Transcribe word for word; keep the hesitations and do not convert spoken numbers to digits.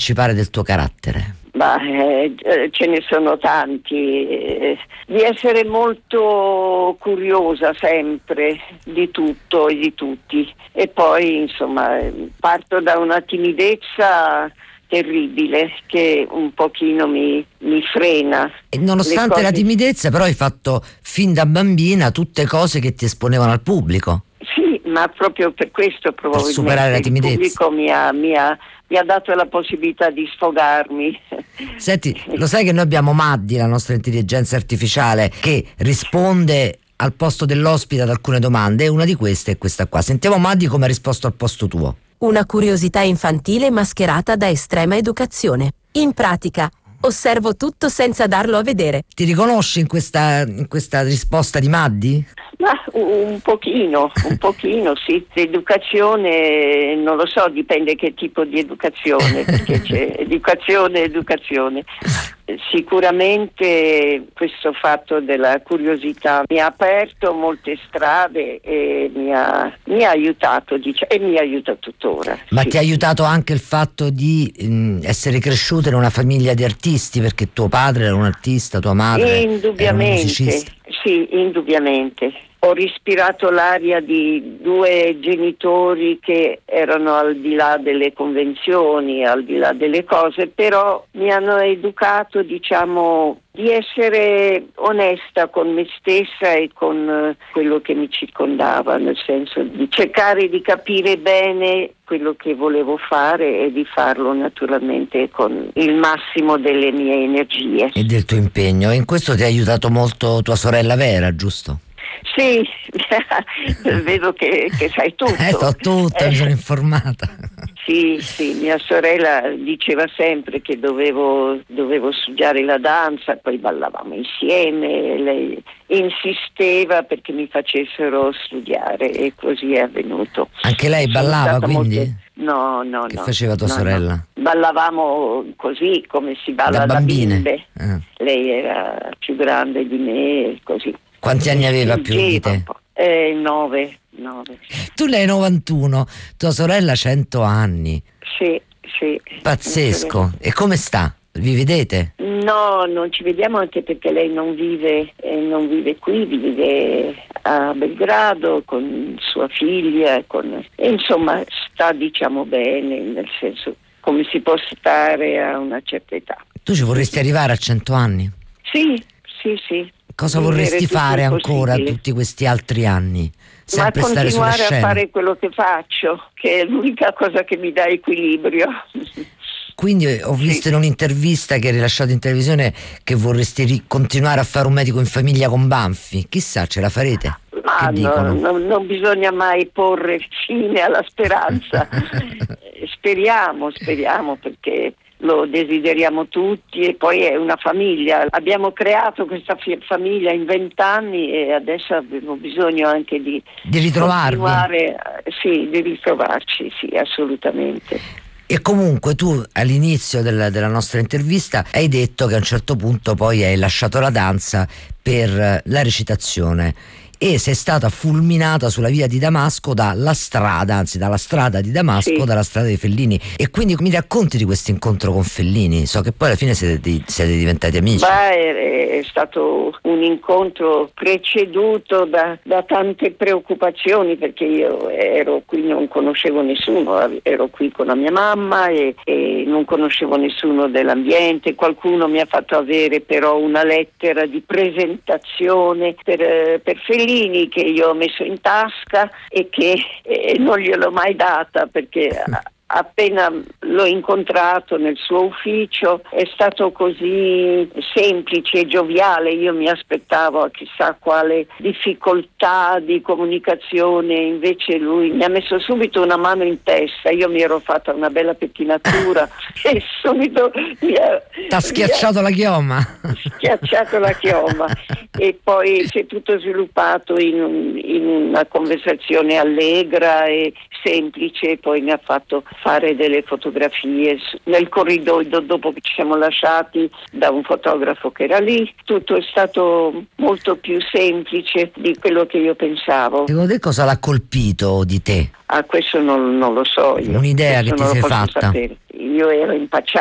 anticipare del tuo carattere? Ma eh, ce ne sono tanti, eh, di essere molto curiosa sempre di tutto e di tutti, e poi insomma parto da una timidezza terribile che un pochino mi, mi frena. E nonostante cose... la timidezza però hai fatto fin da bambina tutte cose che ti esponevano al pubblico. Sì, ma proprio per questo probabilmente per superare la timidezza. Il pubblico mi ha, mi ha mi ha dato la possibilità di sfogarmi. Senti, lo sai che noi abbiamo Maddi, la nostra intelligenza artificiale, che risponde al posto dell'ospite ad alcune domande, e una di queste è questa qua. Sentiamo Maddi come ha risposto al posto tuo. Una curiosità infantile mascherata da estrema educazione. In pratica, osservo tutto senza darlo a vedere. Ti riconosci in questa, in questa risposta di Maddi? Ma un pochino, un pochino sì. L'educazione, non lo so, dipende che tipo di educazione, perché c'è educazione, educazione. Sicuramente questo fatto della curiosità mi ha aperto molte strade e mi ha, mi ha aiutato, diciamo, e mi aiuta tuttora. Ma sì. Ti ha aiutato anche il fatto di mh, essere cresciuta in una famiglia di artisti, perché tuo padre era un artista, tua madre era un musicista? Sì, indubbiamente. Ho respirato l'aria di due genitori che erano al di là delle convenzioni, al di là delle cose, però mi hanno educato, diciamo, di essere onesta con me stessa e con quello che mi circondava, nel senso di cercare di capire bene quello che volevo fare e di farlo naturalmente con il massimo delle mie energie. E del tuo impegno. E in questo ti ha aiutato molto tua sorella Vera, giusto? Sì, vedo che, che sai tutto. Eh, so tutto, eh. mi sono informata. Sì, sì, mia sorella diceva sempre che dovevo, dovevo studiare la danza, poi ballavamo insieme, lei insisteva perché mi facessero studiare e così è avvenuto. Anche lei Sono ballava, quindi? Molto... No, no, che no. Che faceva tua no, sorella? No. Ballavamo così come si balla da, da bimbe. Eh. Lei era più grande di me, così. Quanti anni aveva più di te? Eh, nove, nove. Tu ne hai novantuno, tua sorella cento anni. Sì, sì. Pazzesco. E come sta? Vi vedete? No, non ci vediamo, anche perché lei non vive, eh, non vive qui, vive a Belgrado con sua figlia, con, e insomma sta, diciamo, bene, nel senso come si può stare a una certa età. Tu ci vorresti arrivare a cento anni? Sì, sì, sì. Cosa vorresti fare ancora tutti questi altri anni? Sempre Ma stare sulla continuare scena? a fare quello che faccio, che è l'unica cosa che mi dà equilibrio. Quindi ho visto sì. in un'intervista che hai rilasciato in televisione che vorresti ri- continuare a fare un medico in famiglia con Banfi. Chissà, ce la farete? Ma che no, no, non bisogna mai porre fine alla speranza. speriamo, speriamo, perché lo desideriamo tutti, e poi è una famiglia. Abbiamo creato questa fi- famiglia in vent'anni e adesso abbiamo bisogno anche di, di ritrovarvi. continuare, sì, di ritrovarci, sì, assolutamente. E comunque tu all'inizio della, della nostra intervista hai detto che a un certo punto poi hai lasciato la danza per la recitazione e sei stata fulminata sulla via di Damasco dalla strada, anzi dalla strada di Damasco, sì. dalla strada di Fellini. E quindi mi racconti di questo incontro con Fellini? So che poi alla fine siete, di, siete diventati amici. Beh, è, è stato un incontro preceduto da, da tante preoccupazioni, perché io ero qui, non conoscevo nessuno, ero qui con la mia mamma e, e non conoscevo nessuno dell'ambiente. Qualcuno mi ha fatto avere però una lettera di presentazione per, per Fellini, che io ho messo in tasca e che eh, non gliel'ho mai data, perché appena l'ho incontrato nel suo ufficio è stato così semplice e gioviale. Io mi aspettavo a chissà quale difficoltà di comunicazione, invece lui mi ha messo subito una mano in testa. Io mi ero fatta una bella pettinatura e subito mi ha t'ha schiacciato ha, la chioma schiacciato la chioma e poi si è tutto sviluppato in, un, in una conversazione allegra e semplice. Poi mi ha fatto fare delle fotografie nel corridoio dopo che ci siamo lasciati da un fotografo che era lì. Tutto è stato molto più semplice di quello che io pensavo. Secondo te cosa l'ha colpito di te? Ah, questo non, non lo so io. Un'idea questo che ti sei fatta? Sapere. Io ero impacciata.